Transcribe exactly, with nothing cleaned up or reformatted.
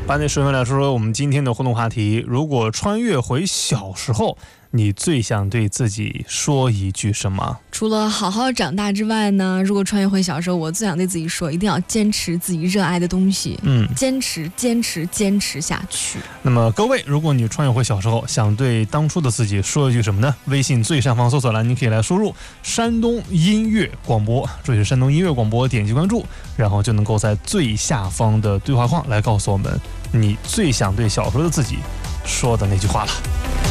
八点十分来说说我们今天的互动话题：如果穿越回小时候，你最想对自己说一句什么？ 除了好好长大之外呢，如果穿越回小时候，我最想对自己说，一定要坚持自己热爱的东西， 嗯， 坚持坚持坚持下去。 那么各位，如果你穿越回小时候，想对当初的自己说一句什么呢？微信最上方搜索栏你可以来输入山东音乐广播，这里是山东音乐广播，点击关注，然后就能够在最下方的对话框来告诉我们你最想对小时候的自己说的那句话了。